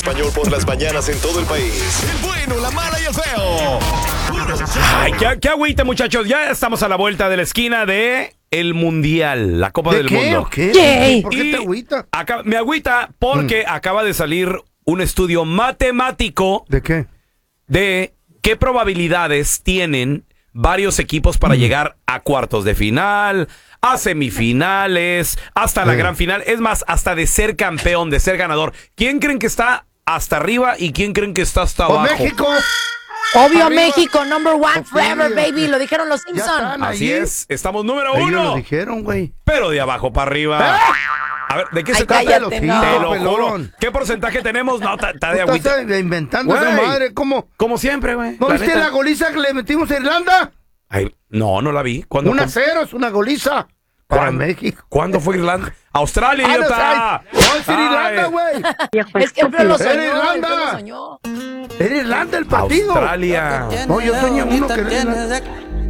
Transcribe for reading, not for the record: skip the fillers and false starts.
español por las mañanas en todo el país. El bueno, la mala y el feo. Ay, qué agüita, muchachos. Ya estamos a la vuelta de la esquina de el Mundial, la Copa del Mundo. ¿Qué? ¿Por qué te agüita? Me agüita porque acaba de salir un estudio matemático. ¿De qué? De qué probabilidades tienen varios equipos para llegar a cuartos de final, a semifinales, hasta la gran final. Es más, hasta de ser campeón, de ser ganador. ¿Quién creen que está hasta arriba y quién creen que está hasta abajo? México. Obvio, arriba. México, number one forever, baby. Lo dijeron los Simpsons. Así es, estamos número uno. Ellos lo dijeron, güey. Pero de abajo para arriba. A ver, ¿de qué se trata? Cállate, Te lo juro. ¿Qué porcentaje tenemos? No, está de agüita. Estás inventando esa madre. ¿Cómo? Como siempre, güey. ¿No viste la goliza que le metimos a Irlanda? Ay, no la vi. 1-0 es una goliza. Para México. ¿Cuándo fue Irlanda? ¡Australia, idiota! No, es Irlanda, güey. Es que lo soñó. Era Irlanda. Era Irlanda el partido. Australia. No, yo soñé uno que era Irlanda.